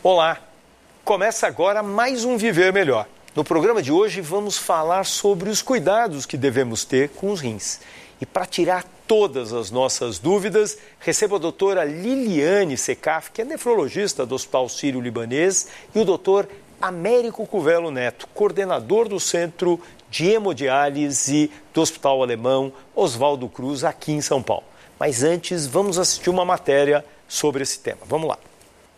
Olá, começa agora mais um Viver Melhor. No programa de hoje vamos falar sobre os cuidados que devemos ter com os rins. E para tirar todas as nossas dúvidas, recebo a doutora Liliane Secaf, que é nefrologista do Hospital Sírio-Libanês, e o doutor Américo Cuvelo Neto, coordenador do Centro de Hemodiálise do Hospital Alemão Oswaldo Cruz, aqui em São Paulo. Mas antes, vamos assistir uma matéria sobre esse tema. Vamos lá.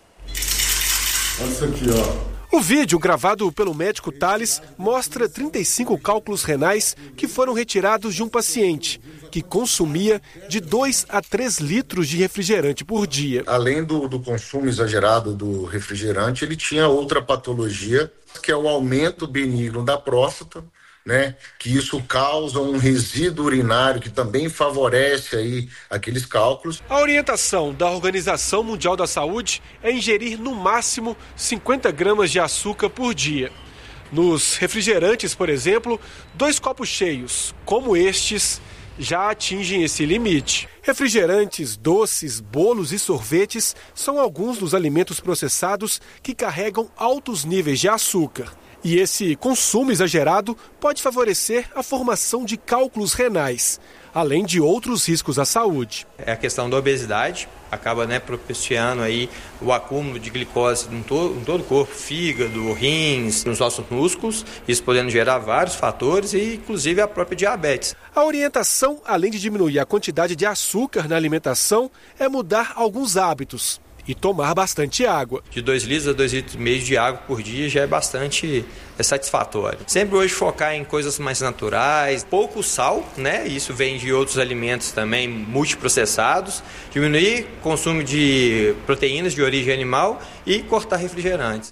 Olha isso aqui, ó. O vídeo gravado pelo médico Thales mostra 35 cálculos renais que foram retirados de um paciente que consumia de 2 a 3 litros de refrigerante por dia. Além do consumo exagerado do refrigerante, ele tinha outra patologia, que é o aumento benigno da próstata, né? Que isso causa um resíduo urinário que também favorece aí aqueles cálculos. A orientação da Organização Mundial da Saúde é ingerir no máximo 50 gramas de açúcar por dia. Nos refrigerantes, por exemplo, 2 copos cheios, como estes, já atingem esse limite. Refrigerantes, doces, bolos e sorvetes são alguns dos alimentos processados que carregam altos níveis de açúcar. E esse consumo exagerado pode favorecer a formação de cálculos renais, além de outros riscos à saúde. É a questão da obesidade, acaba propiciando aí o acúmulo de glicose em todo o corpo, fígado, rins, nos nossos músculos, isso podendo gerar vários fatores e inclusive a própria diabetes. A orientação, além de diminuir a quantidade de açúcar na alimentação, é mudar alguns hábitos e tomar bastante água. De 2 litros a 2,5 litros de água por dia já é bastante satisfatório. Sempre hoje focar em coisas mais naturais, pouco sal, né? Isso vem de outros alimentos também multiprocessados, diminuir o consumo de proteínas de origem animal e cortar refrigerantes.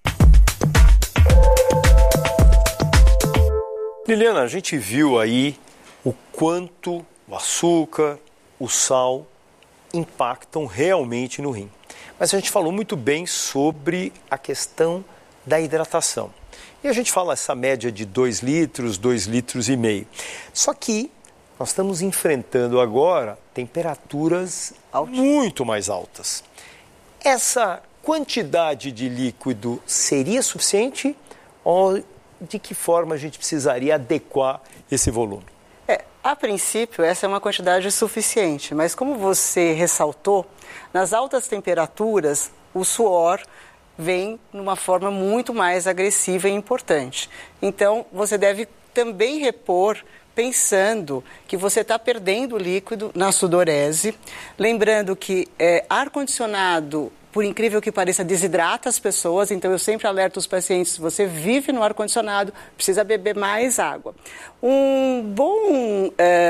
Liliana, a gente viu aí o quanto o açúcar, o sal impactam realmente no rim. Mas a gente falou muito bem sobre a questão da hidratação. E a gente fala essa média de 2 litros, 2,5 litros. Só que nós estamos enfrentando agora temperaturas muito mais altas. Essa quantidade de líquido seria suficiente ou de que forma a gente precisaria adequar esse volume? A princípio, essa é uma quantidade suficiente, mas como você ressaltou, nas altas temperaturas, o suor vem numa forma muito mais agressiva e importante. Então, você deve também repor pensando que você está perdendo líquido na sudorese. Lembrando que ar-condicionado, por incrível que pareça, desidrata as pessoas, então eu sempre alerto os pacientes, se você vive no ar-condicionado, precisa beber mais água. Um bom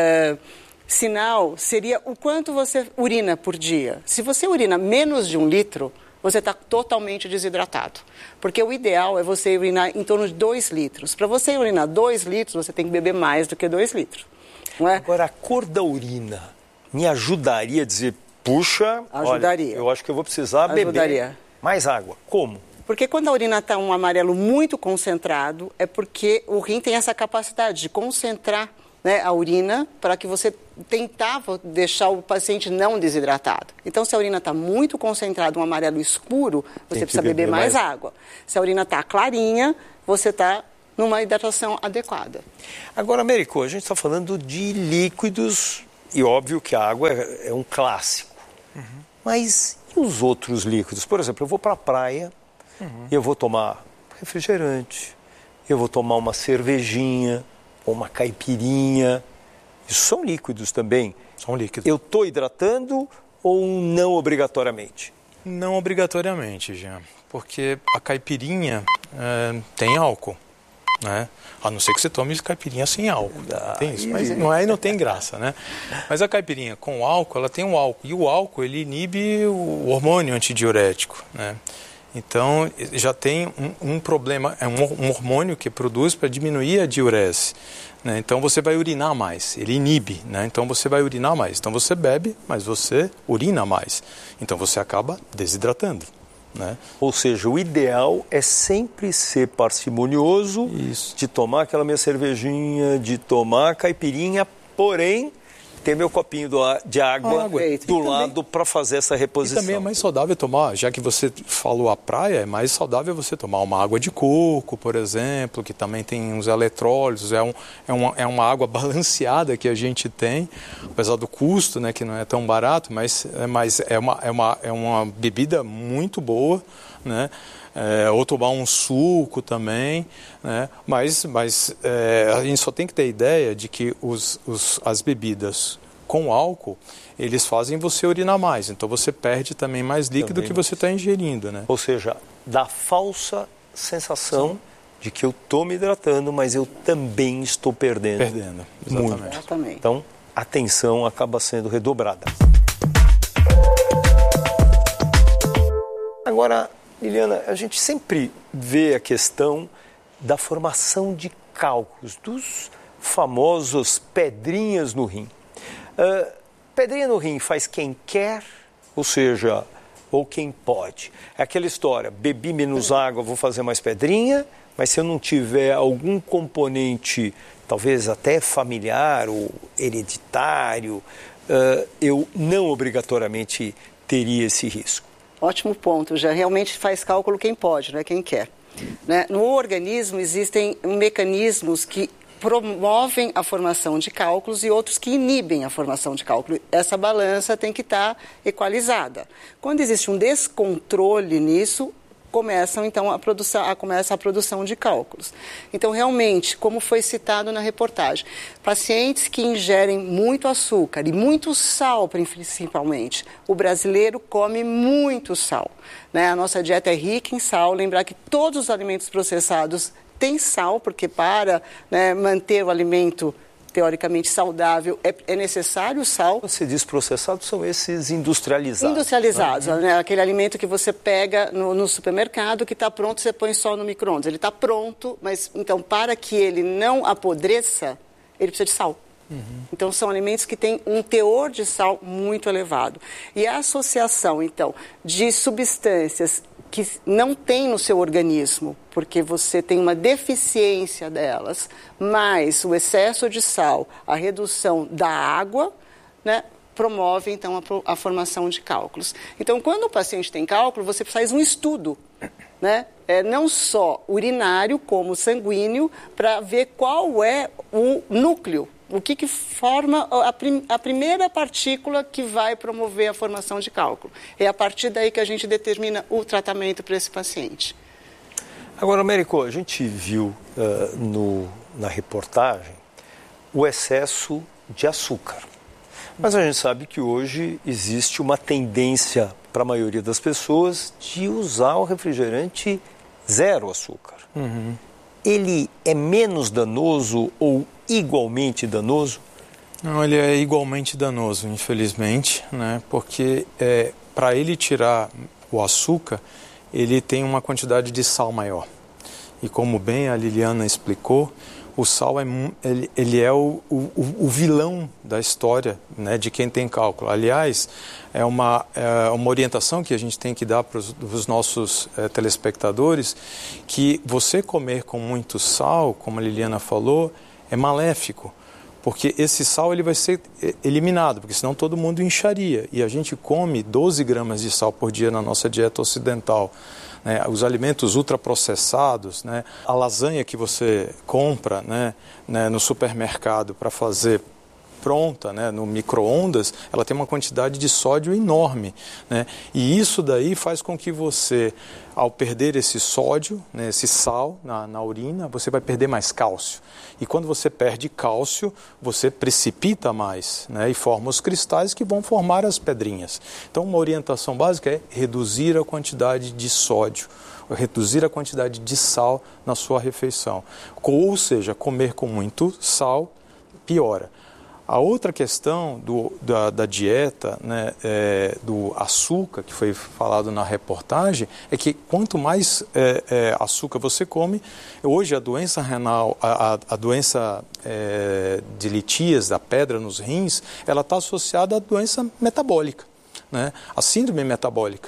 sinal seria o quanto você urina por dia. Se você urina menos de 1 litro, você está totalmente desidratado. Porque o ideal é você urinar em torno de 2 litros. Para você urinar 2 litros, você tem que beber mais do que 2 litros. Não é? Agora, a cor da urina me ajudaria a dizer, puxa, ajudaria. Olha, eu acho que eu vou precisar beber mais água. Como? Porque quando a urina está um amarelo muito concentrado, é porque o rim tem essa capacidade de concentrar, né, a urina para que você tentava deixar o paciente não desidratado. Então, se a urina está muito concentrada, um amarelo escuro, você precisa beber mais água. Se a urina está clarinha, você está numa hidratação adequada. Agora, Américo, a gente está falando de líquidos e óbvio que a água é um clássico. Mas e os outros líquidos? Por exemplo, eu vou para a praia e eu vou tomar refrigerante, eu vou tomar uma cervejinha, ou uma caipirinha. Isso são líquidos também? São líquidos. Eu estou hidratando ou não obrigatoriamente? Não obrigatoriamente, Jean, porque a caipirinha tem álcool, né? A não ser que você tome caipirinha sem álcool. Tem isso, mas não tem graça, né? Mas a caipirinha com álcool, ela tem um álcool. E o álcool, ele inibe o hormônio antidiurético, né? Então, já tem um problema, é um hormônio que produz para diminuir a diurese, né? Então, você vai urinar mais, ele inibe, né? Então, você vai urinar mais. Então, você bebe, mas você urina mais. Então, você acaba desidratando, né? Ou seja, o ideal é sempre ser parcimonioso, de tomar aquela minha cervejinha, de tomar caipirinha, porém, ter meu copinho de água do lado para fazer essa reposição. E também é mais saudável tomar, já que você falou a praia, é mais saudável você tomar uma água de coco, por exemplo, que também tem uns eletrólitos, é uma água balanceada que a gente tem, apesar do custo, né, que não é tão barato, mas é uma bebida muito boa, né? Ou tomar um suco também, né? Mas a gente só tem que ter ideia de que as bebidas com álcool, eles fazem você urinar mais, então você perde também mais líquido que você está ingerindo, né? Ou seja, dá falsa sensação de que eu estou me hidratando, mas eu também estou perdendo. Exatamente. Então, a atenção acaba sendo redobrada. Agora, Liliana, a gente sempre vê a questão da formação de cálculos, dos famosos pedrinhas no rim. Pedrinha no rim faz quem quer, ou seja, ou quem pode. É aquela história, bebi menos água, vou fazer mais pedrinha, mas se eu não tiver algum componente, talvez até familiar ou hereditário, eu não obrigatoriamente teria esse risco. Ótimo ponto, já realmente faz cálculo quem pode, não é quem quer. Né? No organismo existem mecanismos que promovem a formação de cálculos e outros que inibem a formação de cálculo. Essa balança tem que estar equalizada. Quando existe um descontrole nisso, começa a produção de cálculos. Então, realmente, como foi citado na reportagem, pacientes que ingerem muito açúcar e muito sal, principalmente, o brasileiro come muito sal, né? A nossa dieta é rica em sal, lembrar que todos os alimentos processados têm sal, porque para, né, manter o alimento teoricamente saudável, é necessário sal. Você diz processados, são esses industrializados. Industrializados, né? Aquele alimento que você pega no supermercado, que está pronto, você põe só no micro-ondas. Ele está pronto, mas então para que ele não apodreça, ele precisa de sal. Então, são alimentos que têm um teor de sal muito elevado. E a associação, então, de substâncias que não tem no seu organismo, porque você tem uma deficiência delas, mais o excesso de sal, a redução da água, né, promove, então, a formação de cálculos. Então, quando o paciente tem cálculo, você faz um estudo, né, não só urinário, como sanguíneo, para ver qual é o núcleo, o que forma a primeira partícula que vai promover a formação de cálculo. É a partir daí que a gente determina o tratamento para esse paciente. Agora, Américo, a gente viu na reportagem o excesso de açúcar. Mas a gente sabe que hoje existe uma tendência para a maioria das pessoas de usar o refrigerante zero açúcar. Ele é menos danoso ou igualmente danoso? Não, ele é igualmente danoso, infelizmente, né? Porque para ele tirar o açúcar, ele tem uma quantidade de sal maior. E como bem a Liliana explicou, o sal ele é o vilão da história, né, de quem tem cálculo. Aliás, é uma orientação que a gente tem que dar para os nossos telespectadores, que você comer com muito sal, como a Liliana falou, é maléfico, porque esse sal ele vai ser eliminado, porque senão todo mundo incharia. E a gente come 12 gramas de sal por dia na nossa dieta ocidental. Né? Os alimentos ultraprocessados, né? A lasanha que você compra, né, no supermercado para fazer pronta, né, no micro-ondas, ela tem uma quantidade de sódio enorme, né? E isso daí faz com que você, ao perder esse sódio, né, esse sal na urina, você vai perder mais cálcio. E quando você perde cálcio, você precipita mais, né, e forma os cristais que vão formar as pedrinhas. Então, uma orientação básica é reduzir a quantidade de sódio, reduzir a quantidade de sal na sua refeição. Ou seja, comer com muito sal piora. A outra questão da dieta, né, do açúcar, que foi falado na reportagem, é que quanto mais açúcar você come, hoje a doença renal, a doença de litias, da pedra nos rins, ela está associada à doença metabólica, né, a síndrome metabólica.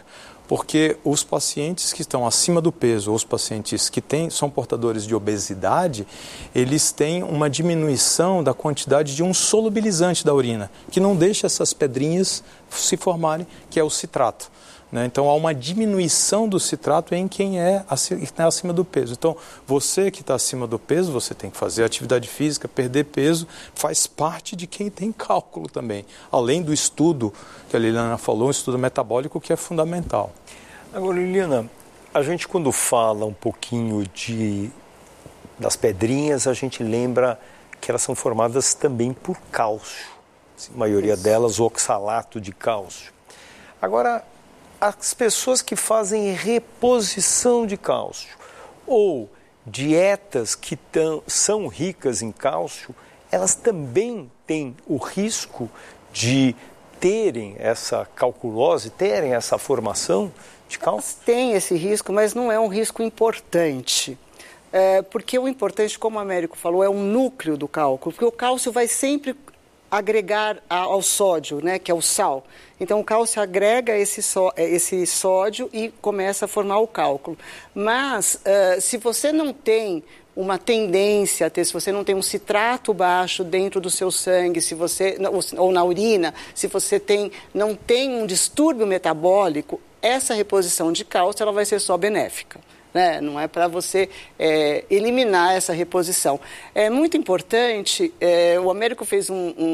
Porque os pacientes que estão acima do peso, ou os pacientes que são portadores de obesidade, eles têm uma diminuição da quantidade de um solubilizante da urina, que não deixa essas pedrinhas se formarem, que é o citrato. Então, há uma diminuição do citrato em quem está acima do peso. Então, você que está acima do peso, você tem que fazer atividade física, perder peso, faz parte de quem tem cálculo também. Além do estudo que a Liliana falou, um estudo metabólico que é fundamental. Agora, Liliana, a gente quando fala um pouquinho das pedrinhas, a gente lembra que elas são formadas também por cálcio. A maioria delas, oxalato de cálcio. Agora, as pessoas que fazem reposição de cálcio ou dietas que são ricas em cálcio, elas também têm o risco de terem essa calculose, terem essa formação de cálcio? Elas têm esse risco, mas não é um risco importante. Porque o importante, como o Américo falou, é o núcleo do cálculo, porque o cálcio vai sempre agregar ao sódio, né, que é o sal. Então, o cálcio agrega esse sódio e começa a formar o cálculo. Mas, se você não tem uma tendência a ter, se você não tem um citrato baixo dentro do seu sangue, ou na urina, se você não tem um distúrbio metabólico, essa reposição de cálcio ela vai ser só benéfica. Não é para você eliminar essa reposição. É muito importante, o Américo fez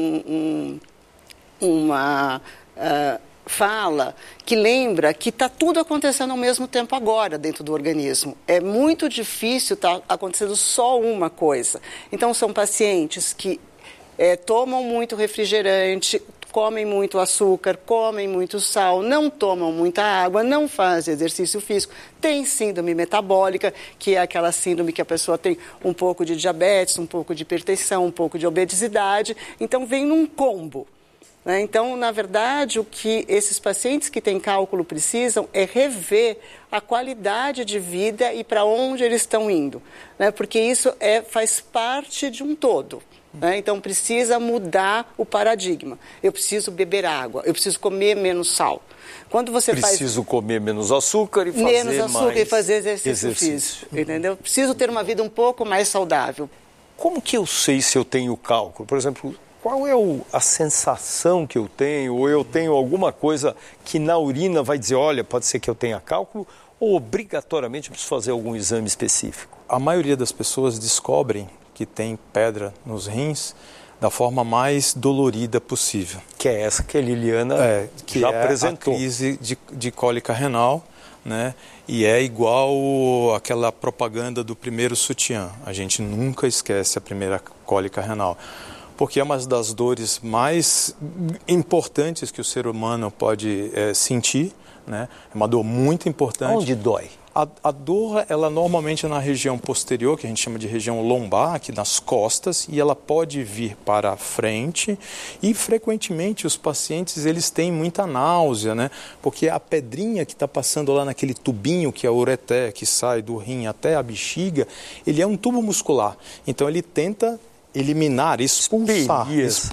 uma fala que lembra que está tudo acontecendo ao mesmo tempo agora dentro do organismo. É muito difícil estar acontecendo só uma coisa. Então, são pacientes que tomam muito refrigerante, comem muito açúcar, comem muito sal, não tomam muita água, não fazem exercício físico, tem síndrome metabólica, que é aquela síndrome que a pessoa tem um pouco de diabetes, um pouco de hipertensão, um pouco de obesidade, então vem num combo. Então, na verdade, o que esses pacientes que têm cálculo precisam é rever a qualidade de vida e para onde eles estão indo, porque isso faz parte de um todo. Então, precisa mudar o paradigma. Eu preciso beber água, eu preciso comer menos sal. Quando você preciso comer menos açúcar e fazer exercício físico, entendeu? Preciso ter uma vida um pouco mais saudável. Como que eu sei se eu tenho cálculo? Por exemplo, qual é a sensação que eu tenho? Ou eu tenho alguma coisa que na urina vai dizer, olha, pode ser que eu tenha cálculo? Ou obrigatoriamente eu preciso fazer algum exame específico? A maioria das pessoas descobrem que tem pedra nos rins da forma mais dolorida possível. Que é essa que a Liliana já apresentou. A crise de cólica renal, e é igual aquela propaganda do primeiro sutiã. A gente nunca esquece a primeira cólica renal, porque é uma das dores mais importantes que o ser humano pode sentir, É uma dor muito importante. Onde dói? A dor, ela normalmente é na região posterior, que a gente chama de região lombar, aqui nas costas, e ela pode vir para a frente, e frequentemente os pacientes, eles têm muita náusea, Porque a pedrinha que está passando lá naquele tubinho, que é o ureter, que sai do rim até a bexiga, ele é um tubo muscular, então ele tenta eliminar, expulsar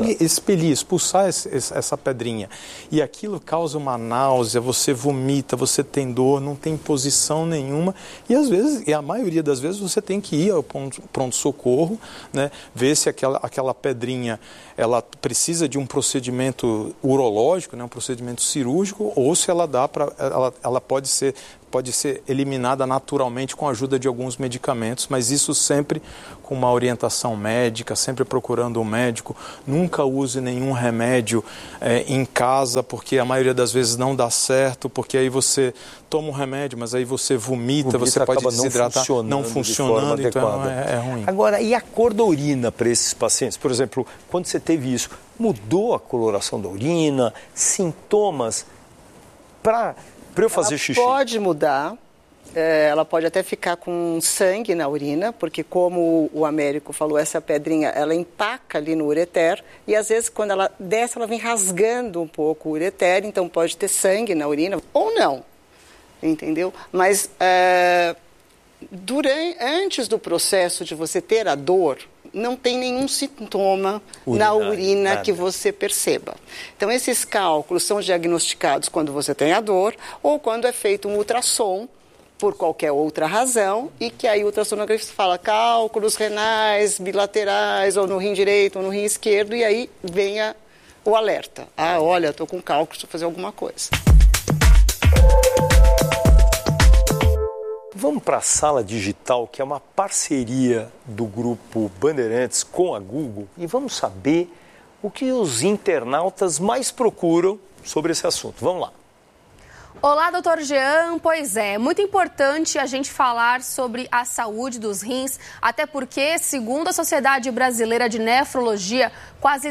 essa pedrinha. E aquilo causa uma náusea, você vomita, você tem dor, não tem posição nenhuma. E às vezes, e a maioria das vezes, você tem que ir ao pronto-socorro, ver se aquela pedrinha ela precisa de um procedimento urológico, um procedimento cirúrgico, ou se ela pode ser eliminada naturalmente com a ajuda de alguns medicamentos, mas isso sempre com uma orientação médica, sempre procurando um médico. Nunca use nenhum remédio em casa, porque a maioria das vezes não dá certo, porque aí você toma um remédio, mas aí você vomita, você pode desidratar, não funcionando, então é ruim. Agora, e a cor da urina para esses pacientes? Por exemplo, quando você teve isso, mudou a coloração da urina, sintomas para eu fazer xixi? Pode mudar, ela pode até ficar com sangue na urina, porque como o Américo falou, essa pedrinha, ela empaca ali no ureter, e às vezes quando ela desce, ela vem rasgando um pouco o ureter, então pode ter sangue na urina, ou não, entendeu? Mas antes do processo de você ter a dor, não tem nenhum sintoma na urina que você perceba. Então, esses cálculos são diagnosticados quando você tem a dor ou quando é feito um ultrassom por qualquer outra razão, e que aí o ultrassonografista fala cálculos renais, bilaterais, ou no rim direito ou no rim esquerdo, e aí vem o alerta. Olha, estou com cálculo, preciso fazer alguma coisa. Vamos para a Sala Digital, que é uma parceria do Grupo Bandeirantes com a Google, e vamos saber o que os internautas mais procuram sobre esse assunto. Vamos lá. Olá, doutor Jean. Pois é, muito importante a gente falar sobre a saúde dos rins, até porque, segundo a Sociedade Brasileira de Nefrologia, quase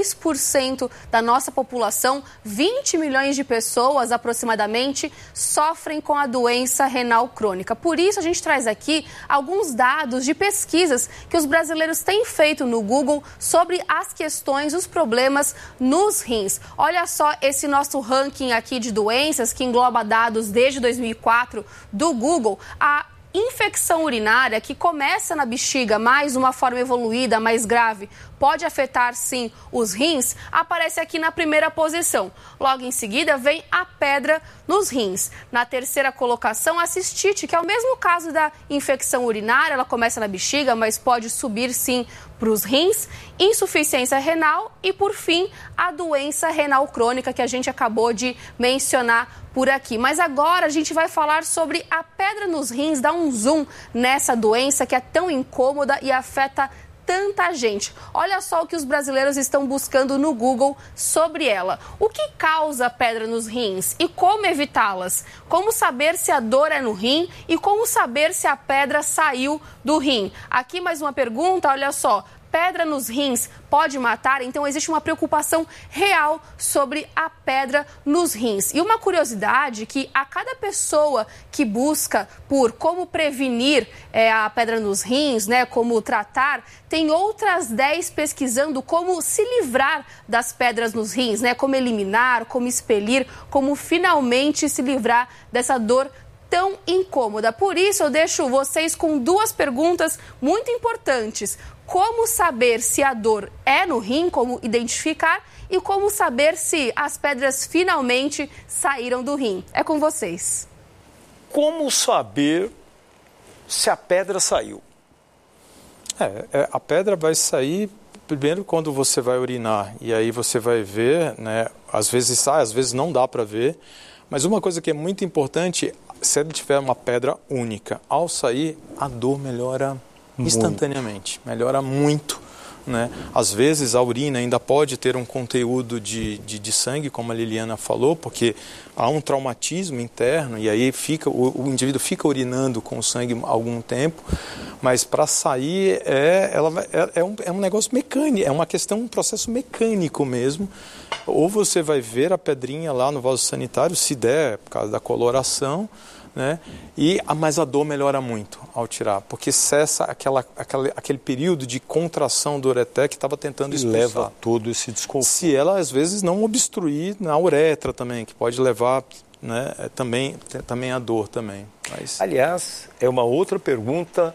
10% da nossa população, 20 milhões de pessoas aproximadamente, sofrem com a doença renal crônica. Por isso, a gente traz aqui alguns dados de pesquisas que os brasileiros têm feito no Google sobre as questões, os problemas nos rins. Olha só esse nosso ranking aqui de doenças que engloba dados desde 2004 do Google. A infecção urinária, que começa na bexiga, mas uma forma evoluída, mais grave, pode afetar sim os rins, aparece aqui na primeira posição. Logo em seguida vem a pedra nos rins. Na terceira colocação, a cistite, que é o mesmo caso da infecção urinária, ela começa na bexiga, mas pode subir sim para os rins, insuficiência renal e, por fim, a doença renal crônica que a gente acabou de mencionar por aqui. Mas agora a gente vai falar sobre a pedra nos rins, dar um zoom nessa doença que é tão incômoda e afeta tanta gente. Olha só o que os brasileiros estão buscando no Google sobre ela. O que causa pedra nos rins e como evitá-las? Como saber se a dor é no rim e como saber se a pedra saiu do rim? Aqui mais uma pergunta, olha só. Pedra nos rins pode matar? Então existe uma preocupação real sobre a pedra nos rins. E uma curiosidade que a cada pessoa que busca por como prevenir a pedra nos rins, né, como tratar, tem outras 10 pesquisando como se livrar das pedras nos rins, né, como eliminar, como expelir, como finalmente se livrar dessa dor tão incômoda. Por isso eu deixo vocês com 2 perguntas muito importantes. Como saber se a dor é no rim, como identificar, e como saber se as pedras finalmente saíram do rim. É com vocês. Como saber se a pedra saiu? A pedra vai sair primeiro quando você vai urinar, e aí você vai ver, né, às vezes sai, às vezes não dá para ver, mas uma coisa que é muito importante, se ele tiver uma pedra única, ao sair, a dor melhora instantaneamente, melhora muito, né? Às vezes a urina ainda pode ter um conteúdo de sangue, como a Liliana falou, porque há um traumatismo interno e aí o indivíduo fica urinando com sangue algum tempo, mas para sair é um negócio mecânico, é uma questão, um processo mecânico mesmo. Ou você vai ver a pedrinha lá no vaso sanitário, se der, por causa da coloração, né? Mas a dor melhora muito ao tirar, porque cessa aquele período de contração do ureter que estava tentando expulsar. Leva todo esse desconforto. Se ela, às vezes, não obstruir na uretra também, que pode levar, né, também a dor também. Mas... Aliás, é uma outra pergunta.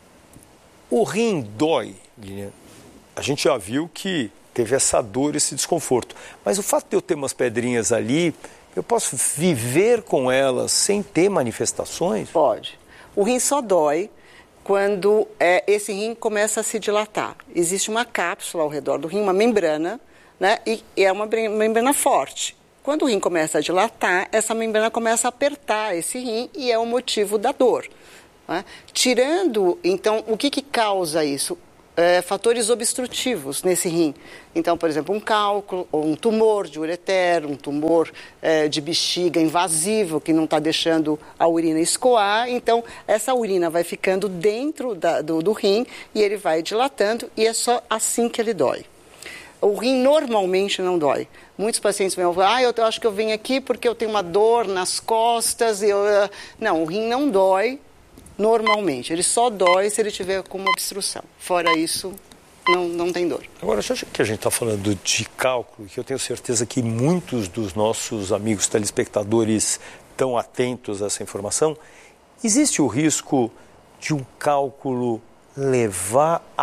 O rim dói, Guilherme? A gente já viu que teve essa dor, esse desconforto. Mas o fato de eu ter umas pedrinhas ali, eu posso viver com elas sem ter manifestações? Pode. O rim só dói quando esse rim começa a se dilatar. Existe uma cápsula ao redor do rim, uma membrana, né? E é uma membrana forte. Quando o rim começa a dilatar, essa membrana começa a apertar esse rim e é o motivo da dor, né? Tirando, então, o que causa isso? Fatores obstrutivos nesse rim. Então, por exemplo, um cálculo, ou um tumor de ureter, um tumor de bexiga invasivo que não está deixando a urina escoar. Então, essa urina vai ficando dentro do rim e ele vai dilatando e é só assim que ele dói. O rim normalmente não dói. Muitos pacientes vêm falar, eu acho que eu vim aqui porque eu tenho uma dor nas costas. Não, o rim não dói. Normalmente, ele só dói se ele tiver com uma obstrução. Fora isso, não tem dor. Agora, já que a gente está falando de cálculo, que eu tenho certeza que muitos dos nossos amigos telespectadores estão atentos a essa informação, existe o risco de um cálculo levar a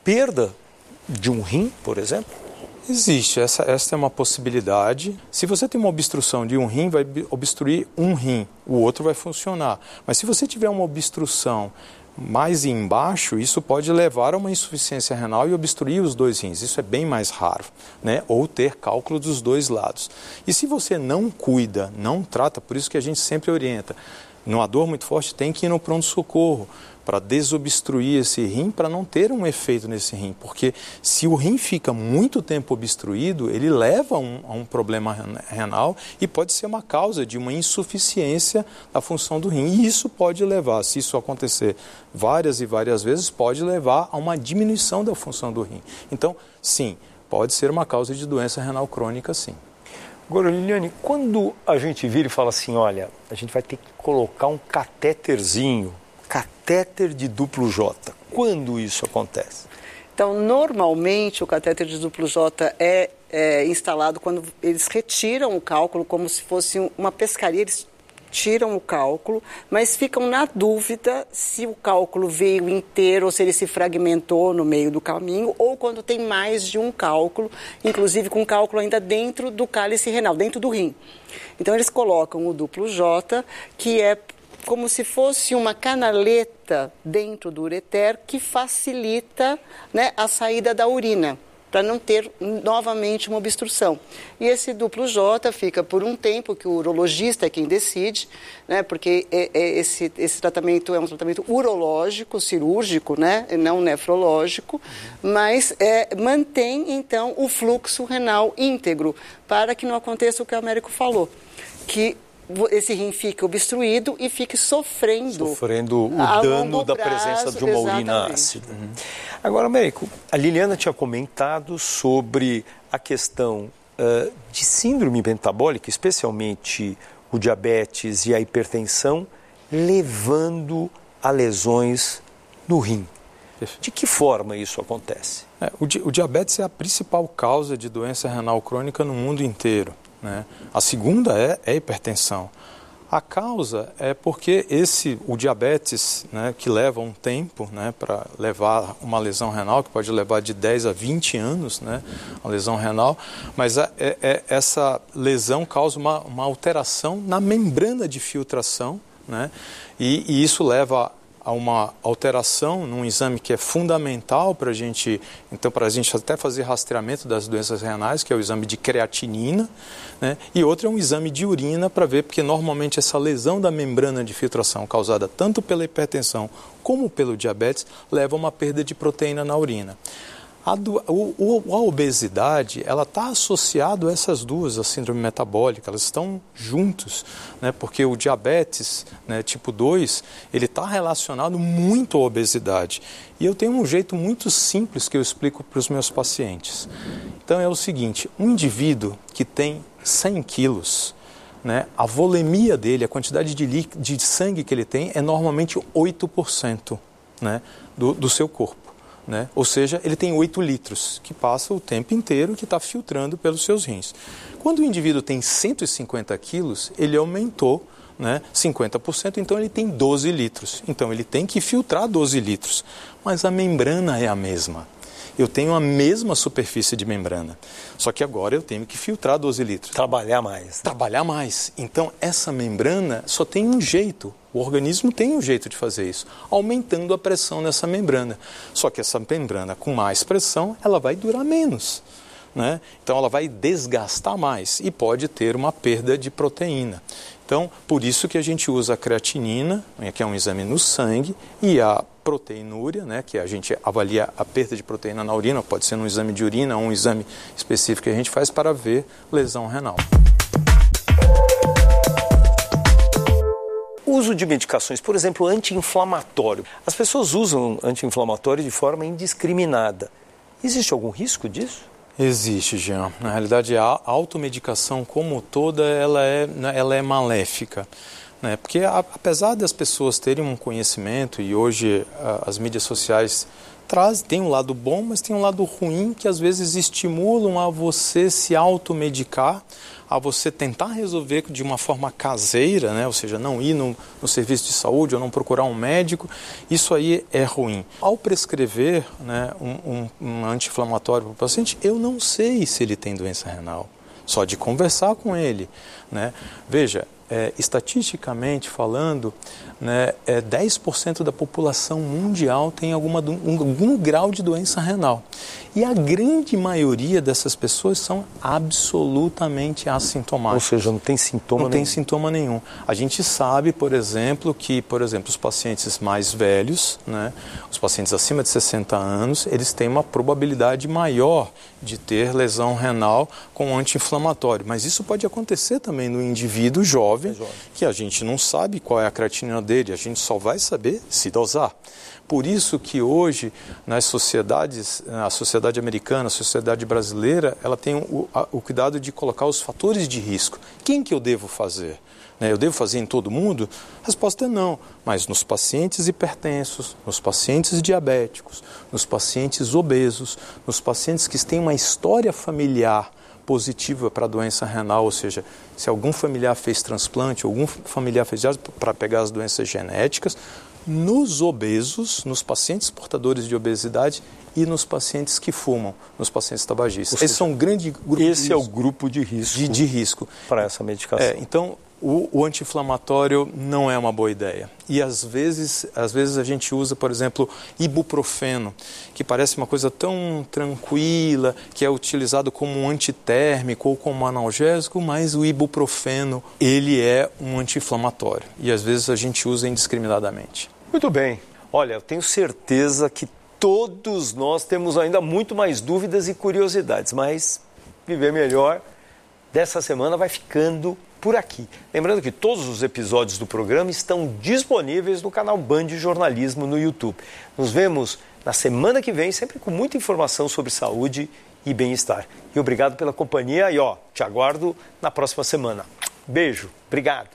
perda de um rim, por exemplo? Existe, essa é uma possibilidade. Se você tem uma obstrução de um rim, vai obstruir um rim, o outro vai funcionar. Mas se você tiver uma obstrução mais embaixo, isso pode levar a uma insuficiência renal e obstruir os dois rins. Isso é bem mais raro, né? Ou ter cálculo dos dois lados. E se você não cuida, não trata, por isso que a gente sempre orienta, numa dor muito forte tem que ir no pronto-socorro para desobstruir esse rim, para não ter um efeito nesse rim. Porque se o rim fica muito tempo obstruído, ele leva a um problema renal e pode ser uma causa de uma insuficiência da função do rim. E isso pode levar, se isso acontecer várias e várias vezes, pode levar a uma diminuição da função do rim. Então, sim, pode ser uma causa de doença renal crônica, sim. Agora, Liliane, quando a gente vira e fala assim, olha, a gente vai ter que colocar um catéterzinho, catéter de duplo J, quando isso acontece? Então, normalmente, o catéter de duplo J é instalado quando eles retiram o cálculo, como se fosse uma pescaria, eles tiram o cálculo, mas ficam na dúvida se o cálculo veio inteiro ou se ele se fragmentou no meio do caminho ou quando tem mais de um cálculo, inclusive com cálculo ainda dentro do cálice renal, dentro do rim. Então eles colocam o duplo J, que é como se fosse uma canaleta dentro do ureter que facilita, né, a saída da urina, para não ter novamente uma obstrução. E esse duplo J fica por um tempo, que o urologista é quem decide, né, porque esse tratamento é um tratamento urológico, cirúrgico, né, e não nefrológico, mas mantém, então, o fluxo renal íntegro, para que não aconteça o que o Américo falou, que esse rim fica obstruído e fique sofrendo o dano da presença de uma urina ácida. Agora, Américo, a Liliana tinha comentado sobre a questão de síndrome metabólica, especialmente o diabetes e a hipertensão, levando a lesões no rim. De que forma isso acontece? O diabetes é a principal causa de doença renal crônica no mundo inteiro, né? A segunda é a hipertensão. A causa é porque o diabetes, né, que leva um tempo, né, para levar uma lesão renal, que pode levar de 10 a 20 anos, né, a lesão renal, mas essa lesão causa uma alteração na membrana de filtração, né, e isso leva a uma alteração num exame que é fundamental para a gente até fazer rastreamento das doenças renais, que é o exame de creatinina, né? E outro é um exame de urina para ver, porque normalmente essa lesão da membrana de filtração causada tanto pela hipertensão como pelo diabetes leva a uma perda de proteína na urina. A obesidade, ela está associada a essas duas, a síndrome metabólica, elas estão juntos, né? Porque o diabetes, né, tipo 2, ele está relacionado muito à obesidade. E eu tenho um jeito muito simples que eu explico para os meus pacientes. Então é o seguinte, um indivíduo que tem 100 quilos, né, a volemia dele, a quantidade de sangue que ele tem é normalmente 8%, né, do seu corpo. Né? Ou seja, ele tem 8 litros, que passa o tempo inteiro que está filtrando pelos seus rins. Quando o indivíduo tem 150 quilos, ele aumentou, né, 50%, então ele tem 12 litros. Então ele tem que filtrar 12 litros, mas a membrana é a mesma. Eu tenho a mesma superfície de membrana, só que agora eu tenho que filtrar 12 litros. Trabalhar mais. Trabalhar mais. Então, essa membrana só tem um jeito. O organismo tem um jeito de fazer isso, aumentando a pressão nessa membrana. Só que essa membrana, com mais pressão, ela vai durar menos, né? Então, ela vai desgastar mais e pode ter uma perda de proteína. Então, por isso que a gente usa a creatinina, que é um exame no sangue, e a proteinúria, né, que a gente avalia a perda de proteína na urina, pode ser num exame de urina ou um exame específico que a gente faz para ver lesão renal. Uso de medicações, por exemplo, anti-inflamatório. As pessoas usam anti-inflamatório de forma indiscriminada. Existe algum risco disso? Existe, Jean. Na realidade, a automedicação como toda, ela é maléfica, né? Porque apesar das pessoas terem um conhecimento, e hoje as mídias sociais tem um lado bom, mas tem um lado ruim que às vezes estimulam a você se automedicar, a você tentar resolver de uma forma caseira, né? Ou seja, não ir no serviço de saúde ou não procurar um médico. Isso aí é ruim. Ao prescrever, né, um anti-inflamatório para o paciente, eu não sei se ele tem doença renal, só de conversar com ele, né? Veja, estatisticamente falando, né, 10% da população mundial tem algum grau de doença renal. E a grande maioria dessas pessoas são absolutamente assintomáticas. Ou seja, não tem sintoma nenhum. Não tem sintoma nenhum. A gente sabe, por exemplo, que, os pacientes mais velhos, né, os pacientes acima de 60 anos, eles têm uma probabilidade maior de ter lesão renal com anti-inflamatório. Mas isso pode acontecer também no indivíduo jovem, que a gente não sabe qual é a creatinina dele, a gente só vai saber se dosar. Por isso que hoje, nas sociedades, a sociedade americana, a sociedade brasileira, ela tem o cuidado de colocar os fatores de risco. Quem que eu devo fazer? Eu devo fazer em todo mundo? A resposta é não, mas nos pacientes hipertensos, nos pacientes diabéticos, nos pacientes obesos, nos pacientes que têm uma história familiar positiva para a doença renal, ou seja, se algum familiar fez transplante, algum familiar fez para pegar as doenças genéticas, nos obesos, nos pacientes portadores de obesidade e nos pacientes que fumam, nos pacientes tabagistas. Esse é um grande grupo. Esse é o grupo de risco. De risco. Para essa medicação. Então, o anti-inflamatório não é uma boa ideia. E às vezes a gente usa, por exemplo, ibuprofeno, que parece uma coisa tão tranquila, que é utilizado como um antitérmico ou como analgésico, mas o ibuprofeno, ele é um anti-inflamatório. E às vezes a gente usa indiscriminadamente. Muito bem. Olha, eu tenho certeza que todos nós temos ainda muito mais dúvidas e curiosidades, mas Viver Melhor dessa semana vai ficando por aqui. Lembrando que todos os episódios do programa estão disponíveis no canal Band Jornalismo no YouTube. Nos vemos na semana que vem, sempre com muita informação sobre saúde e bem-estar. E obrigado pela companhia e te aguardo na próxima semana. Beijo, obrigado.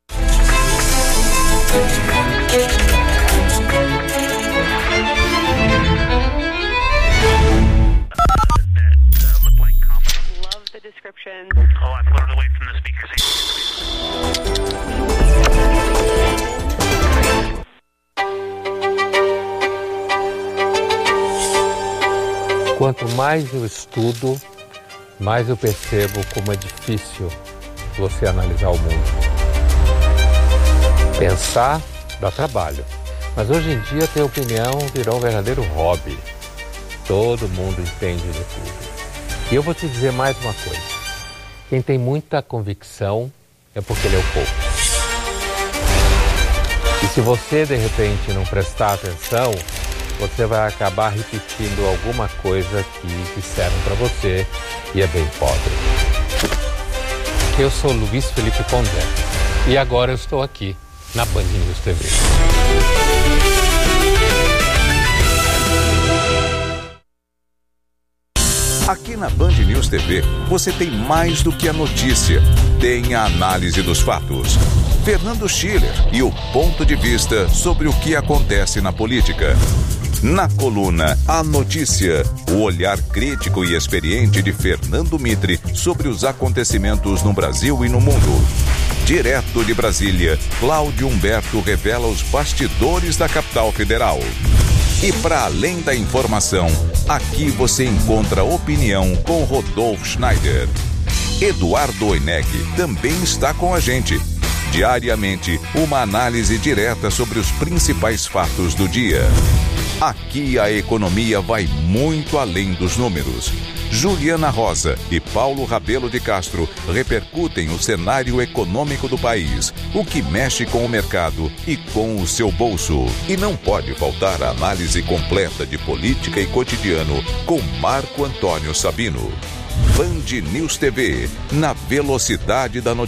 Quanto mais eu estudo, mais eu percebo como é difícil você analisar o mundo. Pensar dá trabalho, mas hoje em dia ter opinião virou um verdadeiro hobby. Todo mundo entende de tudo. E eu vou te dizer mais uma coisa. Quem tem muita convicção é porque leu pouco. E se você, de repente, não prestar atenção, você vai acabar repetindo alguma coisa que disseram para você e é bem pobre. Eu sou Luiz Felipe Pondé e agora eu estou aqui na Band News TV. Aqui na Band News TV, você tem mais do que a notícia. Tem a análise dos fatos. Fernando Schiller e o ponto de vista sobre o que acontece na política. Na coluna A Notícia, o olhar crítico e experiente de Fernando Mitre sobre os acontecimentos no Brasil e no mundo. Direto de Brasília, Cláudio Humberto revela os bastidores da capital federal. E para além da informação, aqui você encontra opinião com Rodolfo Schneider. Eduardo Oineg também está com a gente. Diariamente, uma análise direta sobre os principais fatos do dia. Aqui a economia vai muito além dos números. Juliana Rosa e Paulo Rabelo de Castro repercutem o cenário econômico do país, o que mexe com o mercado e com o seu bolso. E não pode faltar a análise completa de política e cotidiano com Marco Antônio Sabino. Band News TV, na velocidade da notícia.